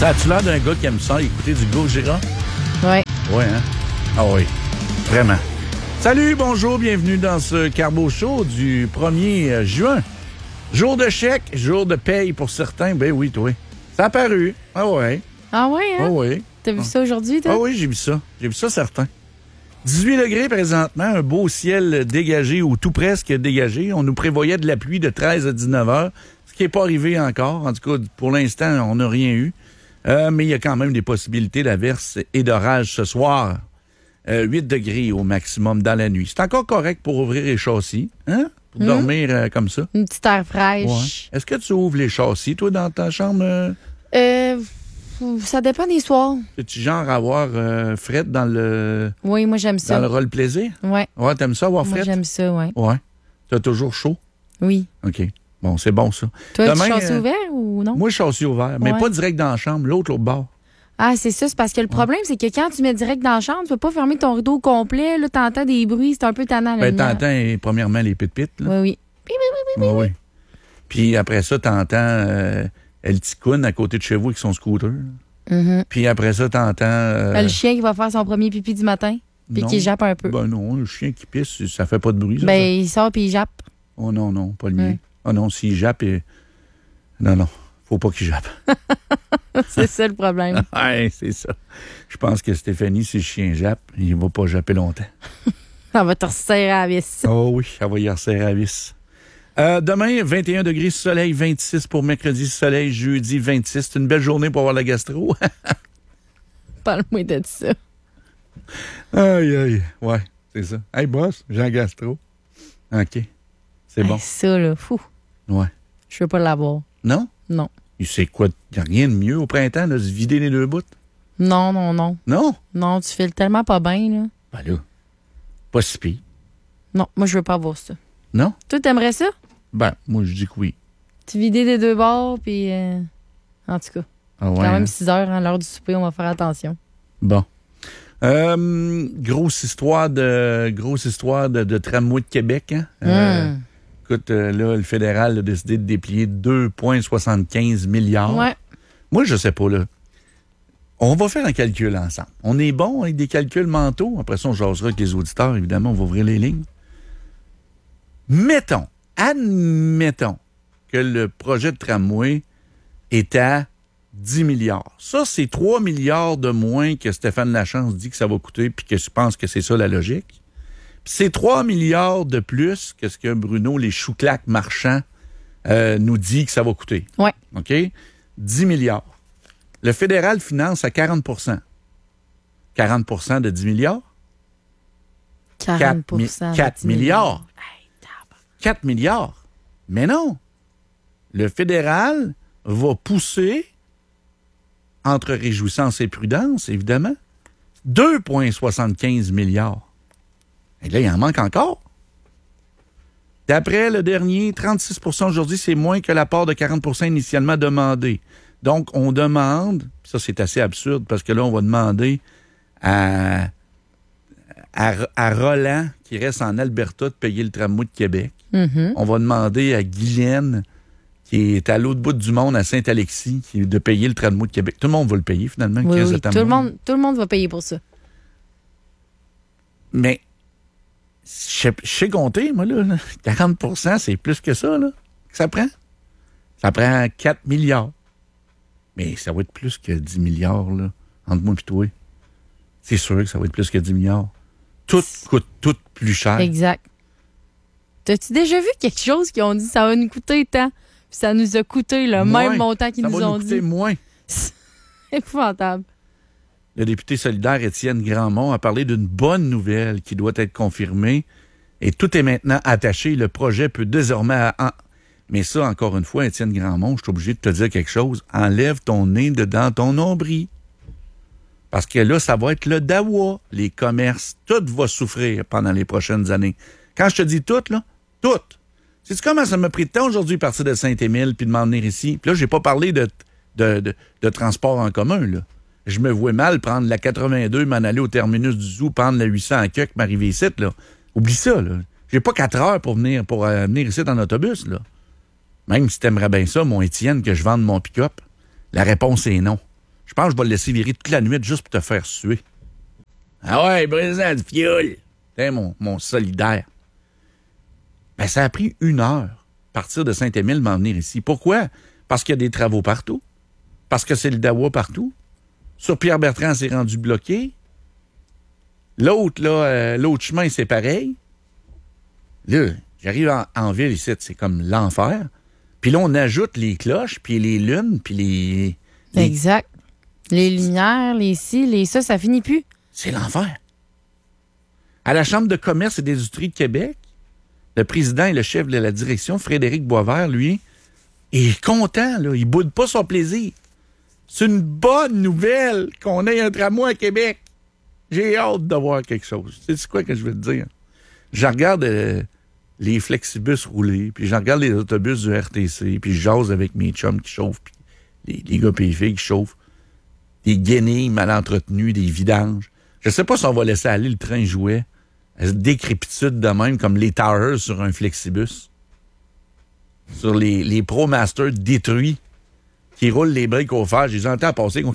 Ça a-tu l'air d'un gars qui aime ça, écouter du Gojira? Oui. Oui, hein? Ah oui, vraiment. Salut, bonjour, bienvenue dans ce Carbo Show du 1er juin. Jour de chèque, jour de paye pour certains. Ben oui, toi. Ça a paru. Ah ouais. Ah ouais, hein? Ah oui. T'as vu ça aujourd'hui, toi? Ah oui, j'ai vu ça. J'ai vu ça, certain. 18 degrés présentement, un beau ciel dégagé ou tout presque dégagé. On nous prévoyait de la pluie de 13 à 19 heures, ce qui n'est pas arrivé encore. En tout cas, pour l'instant, on n'a rien eu. Mais il y a quand même des possibilités d'averses et d'orage ce soir. 8 degrés au maximum dans la nuit. C'est encore correct pour ouvrir les châssis, hein? Pour dormir comme ça. Une petite air fraîche. Ouais. Est-ce que tu ouvres les châssis, toi, dans ta chambre? Ça dépend des soirs. Es-tu genre à avoir Fred dans le... Oui, moi, j'aime ça. Dans le rôle plaisir? Oui. Ouais, t'aimes ça avoir Moi, Fred? j'aime ça, oui. Ouais. T'as toujours chaud? Oui. OK. Bon, c'est bon, ça. Toi, Demain, tu châssis ouvert ou non? Moi, châssis ouvert, mais Ouais. pas direct dans la chambre, l'autre bord. Ah, c'est ça. C'est parce que le problème, c'est que quand tu mets direct dans la chambre, tu peux pas fermer ton rideau complet. Là, t'entends des bruits. C'est un peu tannant. Ben, t'entends, premièrement, les pit-pit, là. Oui, oui. Oui. Puis après ça, t'entends El Ticoun à côté de chez vous avec son scooter. Mhm. Puis après ça, t'entends... Le chien qui va faire son premier pipi du matin, puis non. qui jappe un peu. Ben non, le chien qui pisse, ça fait pas de bruit, ça. Ben, il sort puis il jappe. Oh non, pas le mien. Oh non, s'il jappe... Non, faut pas qu'il jappe. C'est ça le problème. Ouais, c'est ça. Je pense que Stéphanie, si le chien jappe, il va pas japper longtemps. Ça va te resserrer à la vis. Oh oui, ça va y resserrer à vis. Demain, 21 degrés, soleil, 26 pour mercredi, soleil, jeudi, 26. C'est une belle journée pour avoir la gastro. Parle-moi de ça. Aïe. Ouais, c'est ça. Hey, boss, j'ai un gastro. OK. C'est bon. Ça, là, fou. Ouais. Je veux pas l'avoir. Non? Non. C'est quoi? Il n'y a rien de mieux au printemps, là, de se vider les deux bouts? Non. Non? Non, tu files tellement pas bien, là. Ben là, pas si pire. Non, moi, je veux pas avoir ça. Non? Toi, t'aimerais ça? Ben, moi, je dis que oui. Tu vider des deux bords, puis... En tout cas, Ah ouais, quand même hein? 6 heures, à l'heure du souper, on va faire attention. Bon. Grosse histoire de tramway de Québec, hein? Écoute, là, le fédéral a décidé de déplier 2,75 milliards. Ouais. Moi, je sais pas, là. On va faire un calcul ensemble. On est bon avec des calculs mentaux. Après ça, on jasera avec les auditeurs, évidemment. On va ouvrir les lignes. Admettons que le projet de tramway est à 10 milliards. Ça, c'est 3 milliards de moins que Stéphane Lachance dit que ça va coûter, puis que je pense que c'est ça la logique. Puis c'est 3 milliards de plus que ce que Bruno, les chouclacs marchands, nous dit que ça va coûter. Ouais. OK? 10 milliards. Le fédéral finance à 40 40 de 10 milliards? 40 4 milliards. 4 milliards. Mais non. Le fédéral va pousser, entre réjouissance et prudence, évidemment, 2,75 milliards. Et là, il en manque encore. D'après le dernier, 36 aujourd'hui, c'est moins que l'apport de 40 initialement demandé. Donc, on demande, ça c'est assez absurde, parce que là, on va demander à Roland, qui reste en Alberta, de payer le tramway de Québec. Mm-hmm. On va demander à Guylaine, qui est à l'autre bout du monde, à Saint-Alexis, de payer le tramway de Québec. Tout le monde va le payer, finalement. Oui, tout le monde va payer pour ça. Mais, je sais compter, moi, là. 40 c'est plus que ça, là, que ça prend. Ça prend 4 milliards. Mais ça va être plus que 10 milliards, là, entre moi et toi. C'est sûr que ça va être plus que 10 milliards. Tout coûte tout plus cher. Exact. T'as-tu déjà vu quelque chose qui ont dit ça va nous coûter tant, puis ça nous a coûté le même montant qu'ils nous ont dit? Ça va nous coûter moins. C'est épouvantable. Le député solidaire Étienne Grandmont a parlé d'une bonne nouvelle qui doit être confirmée. Et tout est maintenant attaché. Le projet peut désormais... Mais ça, encore une fois, Étienne Grandmont, je suis obligé de te dire quelque chose. Enlève ton nez dedans ton nombril. Parce que là, ça va être le dawa. Les commerces, tout va souffrir pendant les prochaines années. Quand je te dis tout, là, tout. Sais-tu comment ça m'a pris de temps aujourd'hui de partir de Saint-Émile puis de m'en venir ici? Puis là, j'ai pas parlé de transport en commun, là. Je me vois mal prendre la 82, m'en aller au terminus du zoo, prendre la 800 à Quebec, m'arriver ici, là. Oublie ça, là. J'ai pas 4 heures pour venir ici en autobus, là. Même si t'aimerais bien ça, mon Étienne, que je vende mon pick-up, la réponse est non. Je pense que je vais le laisser virer toute la nuit juste pour te faire suer. Ah ouais, brisant du fioul. T'es mon solidaire. Ben, ça a pris 1 heure, partir de Saint-Émile, m'en venir ici. Pourquoi? Parce qu'il y a des travaux partout. Parce que c'est le dawa partout. Sur Pierre-Bertrand, c'est rendu bloqué. L'autre, là, l'autre chemin, c'est pareil. Là, j'arrive en ville ici, c'est comme l'enfer. Puis là, on ajoute les cloches, puis les lunes, puis les... Exact. Les lumières, les ci, les ça, ça finit plus. C'est l'enfer. À la Chambre de commerce et d'industrie de Québec, le président et le chef de la direction, Frédéric Boisvert, lui, est content, là. Il boude pas son plaisir. C'est une bonne nouvelle qu'on ait un tramway à Québec. J'ai hâte de voir quelque chose. C'est quoi que je veux te dire? Je regarde les flexibus rouler, puis je regarde les autobus du RTC, puis je jase avec mes chums qui chauffent, puis les gars et les filles qui chauffent. Des guenilles mal entretenues, des vidanges. Je sais pas si on va laisser aller le train jouet à cette décrépitude de même comme les Towers sur un flexibus. Sur les Pro Masters détruits qui roulent les briques au fer. Je les entends passer.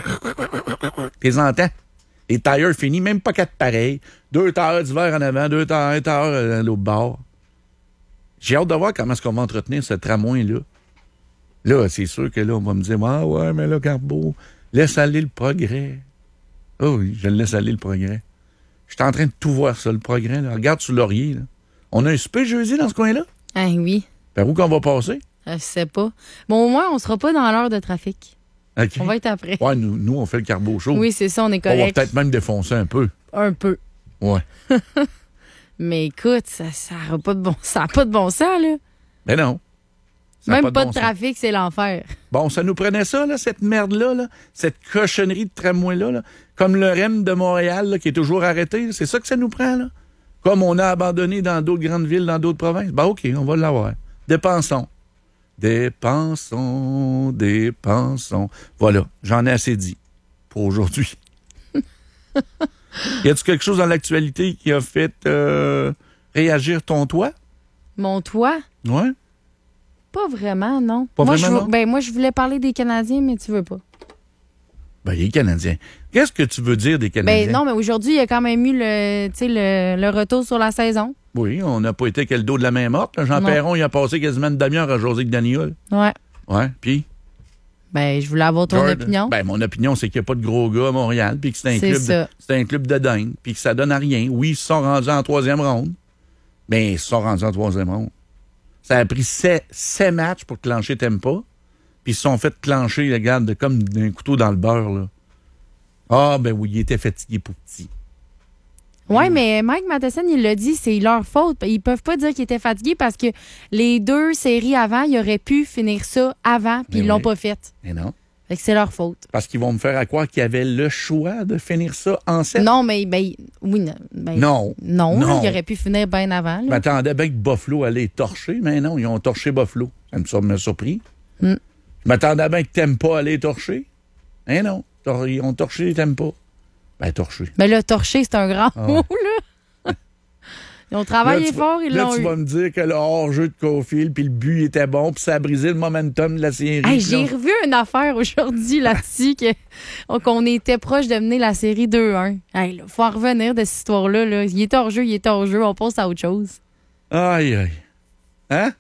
Je les entends. Les tires finis, même pas 4 pareils. 2 tires d'hiver en avant, 2 tires, 1 tire à l'autre bord. J'ai hâte de voir comment est-ce qu'on va entretenir ce tramway-là. Là, c'est sûr que là, on va me dire, ah ouais, mais là, Carbo, laisse aller le progrès. Oh oui, je laisse aller le progrès. Je suis en train de tout voir ça, le progrès. Là. Regarde sur Laurier. Là. On a un super jeudi dans ce coin-là. Ah oui. Par où qu'on va passer? Je sais pas. Bon, au moins, on sera pas dans l'heure de trafic. Okay. On va être après. Ouais, nous, on fait le carbo chaud. Oui, c'est ça, on est correct. On va peut-être même défoncer un peu. Un peu. Ouais. Mais écoute, ça n'a pas de bon sens, là. Ben non. Même pas de trafic, c'est l'enfer. Bon, ça nous prenait ça, là, cette merde-là, là, cette cochonnerie de tramway-là, là, comme le REM de Montréal, là, qui est toujours arrêté. Là, c'est ça que ça nous prend, là. Comme on a abandonné dans d'autres grandes villes, dans d'autres provinces. Ben OK, on va l'avoir. Dépensons. Dépensons. Voilà, j'en ai assez dit pour aujourd'hui. Y a-t-il quelque chose dans l'actualité qui a fait réagir ton toit? Mon toit? Ouais. Pas vraiment, non. Pas vraiment, non? Moi, je voulais parler des Canadiens, mais tu veux pas. Ben, les Canadiens. Qu'est-ce que tu veux dire des Canadiens? Ben non, mais aujourd'hui, il y a quand même eu le retour sur la saison. Oui, on n'a pas été que le dos de la main morte. Là. Jean Perron, il a passé quasiment une demi-heure à jaser avec Daniel. Ouais. Ouais, puis? Ben, je voulais avoir ton opinion. Ben, mon opinion, c'est qu'il n'y a pas de gros gars à Montréal, puis que c'est un club de dingue, puis que ça donne à rien. Oui, ils se sont rendus en 3e ronde. Ben, ils se sont rendus en 3e ronde. Ça a pris 7 matchs pour clencher Tempa, puis ils se sont fait clencher, regarde, comme d'un couteau dans le beurre, là. Ah, ben oui, il était fatigué pour petit. Oui, mais Mike Matheson, il l'a dit, c'est leur faute. Ils peuvent pas dire qu'ils étaient fatigués parce que les 2 séries avant, ils auraient pu finir ça avant, puis ils l'ont pas fait. Mais non. Fait que c'est leur faute. Parce qu'ils vont me faire croire qu'il y avait le choix de finir ça en 7. Non, mais oui, non. Non, ils auraient pu finir bien avant. Je m'attendais bien que Buffalo allait torcher, mais non, ils ont torché Buffalo. Ça m'a surpris. Je m'attendais bien que Tampa allait torcher. Mais non, ils ont torché Tampa. Ben, torché. Mais là, torcher, c'est un grand mot, là. Ils ont travaillé fort, ils l'ont eu. Là, tu vas me dire que le hors-jeu de Caulfield, puis le but était bon, puis ça a brisé le momentum de la série. Hey, j'ai revu une affaire aujourd'hui là-dessus, qu'on était proche de mener la série 2-1. Hey, là, faut en revenir de cette histoire-là. Là. Il est hors-jeu, on passe à autre chose. Aïe, aïe. Hein?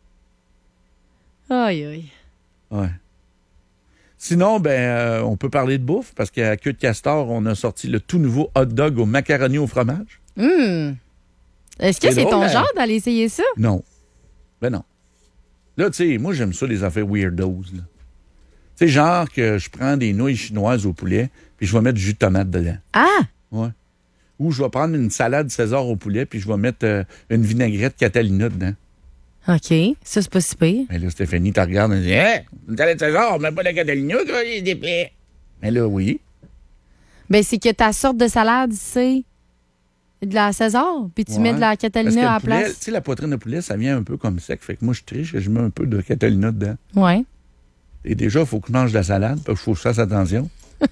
Aïe, aïe. Ouais. Sinon, on peut parler de bouffe, parce qu'à Queue de Castor, on a sorti le tout nouveau hot dog au macaroni au fromage. Est-ce que c'est ton genre d'aller essayer ça? Non. Ben non. Là, tu sais, moi, j'aime ça, les affaires weirdos. Tu sais, genre que je prends des nouilles chinoises au poulet, puis je vais mettre du jus de tomate dedans. Ah! Ouais. Ou je vais prendre une salade César au poulet, puis je vais mettre une vinaigrette Catalina dedans. OK. Ça, c'est pas si pire. Mais là, Stéphanie, tu regardes et dit, hein? Une salade César, mais pas de Catalina, il y a des plaies. Mais là, oui. Ben, c'est que ta sorte de salade, c'est de la César, puis tu mets de la Catalina à la place. Tu sais, la poitrine de poulet, ça vient un peu comme sec. Fait que moi, je triche et je mets un peu de Catalina dedans. Ouais. Et déjà, il faut que je mange de la salade, parce qu'il faut que je fasse attention.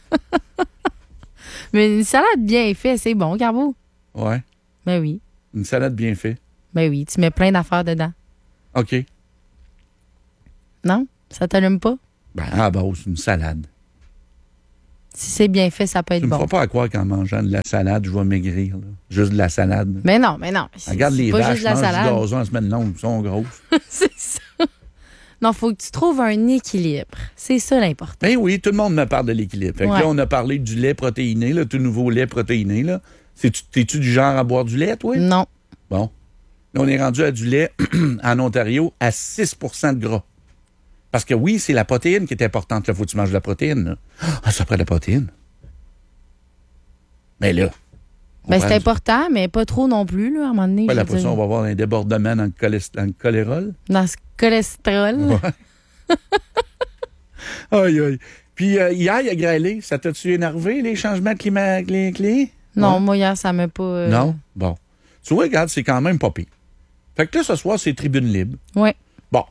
Mais une salade bien faite, c'est bon, Carbo. Ouais. Ben oui. Une salade bien faite. Ben oui, tu mets plein d'affaires dedans. OK. Non? Ça t'allume pas? Ben, à la base, une salade. Si c'est bien fait, ça peut être Tu me bon. feras pas à croire qu'en mangeant de la salade, je vais maigrir. Là. Juste de la salade. Mais non. Regarde les pas vaches juste la mangent du salade. gazon en semaine longue, ils sont grosses. C'est ça. Non, faut que tu trouves un équilibre. C'est ça l'important. Ben oui, tout le monde me parle de l'équilibre. Fait que là, on a parlé du lait protéiné, là, tout nouveau lait protéiné. Là. T'es-tu du genre à boire du lait, toi? Non. Bon. Là, on est rendu à du lait en Ontario à 6 de gras. Parce que oui, c'est la protéine qui est importante. Il faut que tu manges de la protéine. Là. Ah, ça prend de la protéine. Mais là. C'est important, mais pas trop non plus, là, à un moment donné. Après ça, on va avoir un débordement dans le cholérol. Dans ce cholestérol. Ouais. Aïe, aïe. Puis hier, il a grêlé. Ça t'a-tu énervé, les changements climatiques? Non, Ouais. moi, hier, ça m'a pas... Non? Bon. Tu vois, regarde, c'est quand même pas pire. Fait que là, ce soir, c'est tribune libre. Ouais. Bon.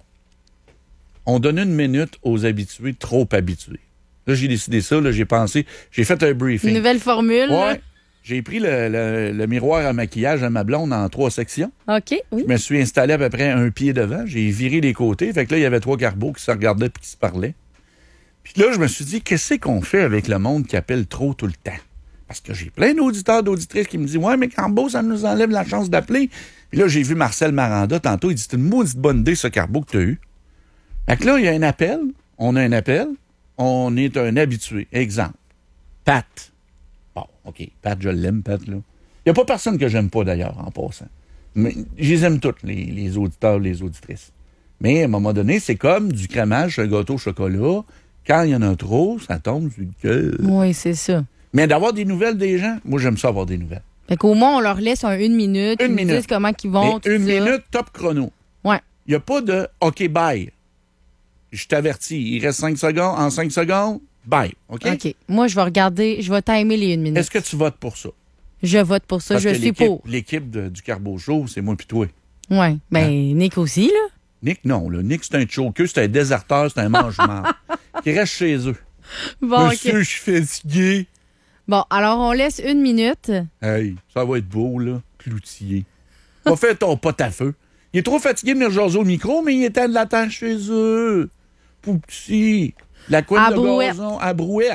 On donne 1 minute aux habitués, trop habitués. Là, j'ai décidé ça, là, j'ai pensé, j'ai fait un briefing. Une nouvelle formule. là. Ouais. J'ai pris le miroir à maquillage à ma blonde en 3 sections. OK, oui. Je me suis installé à peu près un pied devant. J'ai viré les côtés. Fait que là, il y avait 3 carbeaux qui se regardaient et qui se parlaient. Puis là, je me suis dit, qu'est-ce qu'on fait avec le monde qui appelle trop tout le temps? Parce que j'ai plein d'auditeurs, d'auditrices qui me disent, ouais, mais Carbeau, ça nous enlève la chance d'appeler. Puis là, j'ai vu Marcel Maranda tantôt. Il dit, c'est une maudite bonne idée, ce Carbeau que tu as eu. Fait que là, il y a un appel. On a un appel. On est un habitué. Exemple. Pat. Bon, OK. Pat, je l'aime, Pat, là. Il n'y a pas personne que j'aime pas, d'ailleurs, en passant. Mais je les aime toutes, les auditeurs, les auditrices. Mais à un moment donné, c'est comme du crémage sur un gâteau au chocolat. Quand il y en a trop, ça tombe sur le cœur. Oui, c'est ça. Mais d'avoir des nouvelles des gens, moi, j'aime ça avoir des nouvelles. Fait qu'au moins, on leur laisse une minute. Une ils nous minute. disent comment ils vont. Mais tout une ça. minute, top chrono. Ouais. Il n'y a pas de « OK, bye ». Je t'avertis, il reste 5 secondes. En 5 secondes, bye. OK? OK. Moi, je vais regarder, je vais timer les 1 minute. Est-ce que tu votes pour ça? Je vote pour ça. Parce Je que suis pour. l'équipe du Carbeau Show, c'est moi puis toi. Oui. Ben, Nick aussi, là. Nick, non. Là. Nick, c'est un choker, c'est un déserteur, c'est un mange-marde. Qui reste chez eux. Bon, Monsieur, OK. je suis fatigué. Bon, alors, on laisse 1 minute. Hey, ça va être beau, là. Cloutier. Va faire ton pot à feu. Il est trop fatigué de venir jaser au micro, mais il éteint de la tâche chez eux. Pour petit. La couenne À de brouette. gazon à brouette.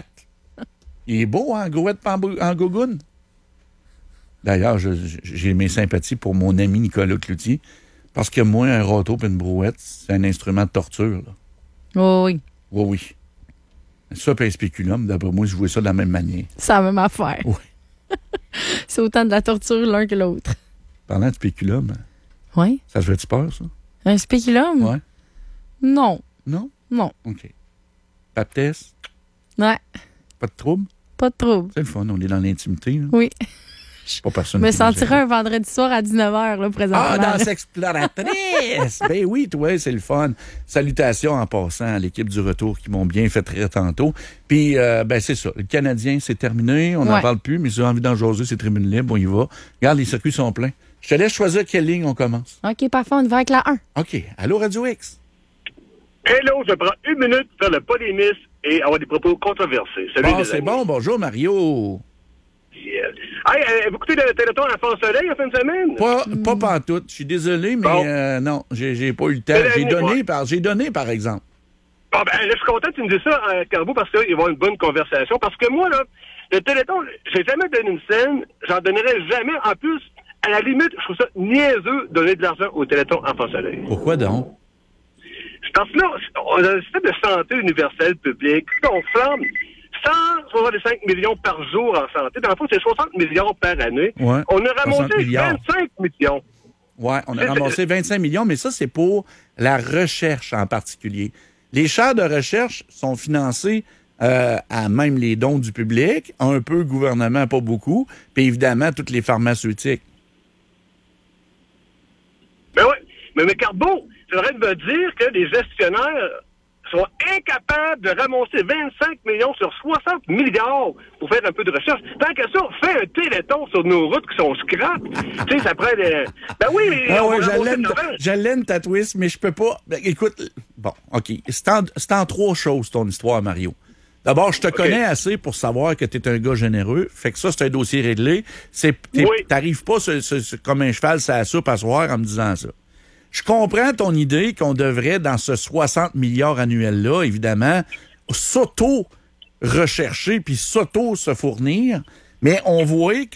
Il est beau, hein, brouette en gogoune. D'ailleurs, j'ai mes sympathies pour mon ami Nicolas Cloutier. Parce que moi, un râteau et une brouette, c'est un instrument de torture, là. Oh, oui. Oui, oui. Ça, puis un spéculum, d'après moi, je vois ça de la même manière. C'est la même affaire. Oui. C'est autant de la torture l'un que l'autre. Parlant de spéculum, Oui. ça te fait-tu peur, ça? Un spéculum? Ouais. Non. Non? Non. OK. Baptiste, Ouais. pas de trouble? Pas de trouble. C'est le fun, on est dans l'intimité. Là. Oui. Pas personne Je me qui nous sentirais écoute. un vendredi soir à 19h, là, présentement. Ah, là. danse exploratrice! Ben oui, toi, c'est le fun. Salutations en passant à l'équipe du retour qui m'ont bien fait rire tantôt. Puis, ben c'est ça. Le Canadien, c'est terminé. On n'en Ouais. parle plus, mais si tu as envie d'en jaser, c'est tribune libre. On y va. Regarde, les circuits sont pleins. Je te laisse choisir quelle ligne on commence. OK, parfait, on y va avec la 1. OK. Allô, Radio X? Hello, je prends 1 minute pour faire le polémiste et avoir des propos controversés. Salut, Bon, les c'est amis. bon. Bonjour, Mario. Yeah. Hey, vous écoutez le Téléthon à France-Soleil en fin de semaine? Pas pantoute. Je suis désolé, mais Bon. non, j'ai pas eu le temps. Mais J'ai donné, par exemple. Bon, ben, là, je suis content que tu me dises ça, Carbo, parce qu'il va y avoir une bonne conversation. Parce que moi, là, le Téléthon, j'ai jamais donné une scène, j'en donnerai jamais. En plus, à la limite, je trouve ça niaiseux de donner de l'argent au Téléthon en France-Soleil. Pourquoi donc? Parce que là, on a un système de santé universelle publique. On flambe 165 millions par jour en santé. Dans le fond, c'est 60 millions par année. Ouais, On a 60 ramassé milliards. 25 millions. Oui, on a ramassé 25 millions, mais ça, c'est pour la recherche en particulier. Les chaires de recherche sont financées à même les dons du public, un peu gouvernement, pas beaucoup, puis évidemment, toutes les pharmaceutiques. Ben oui. Mais Carbo, c'est vrai de me dire que les gestionnaires sont incapables de ramasser 25 millions sur 60 milliards pour faire un peu de recherche. Tant que ça, fais un téléthon sur nos routes qui sont scrap. Tu sais, ça prend des... Ben oui, mais... Ah on ouais, va ramasser de je l'aime ta twist, mais je peux pas. Ben, écoute, bon, OK. C'est en 3 choses, ton histoire, Mario. D'abord, je te connais assez pour savoir que tu es un gars généreux. Fait que ça, c'est un dossier réglé. T'arrives pas comme un cheval sur la soupe à soir en me disant ça. Je comprends ton idée qu'on devrait, dans ce 60 milliards annuel-là, évidemment, rechercher puis s'auto se fournir, mais on voit